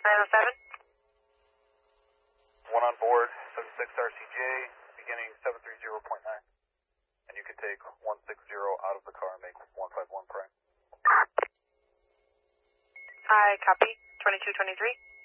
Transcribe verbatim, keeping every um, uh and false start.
nine oh seven. One on board, seven six R C J, beginning seven three zero point nine. And you can take one six zero out of the car and make one five one prime. Hi, copy. twenty-two twenty-three.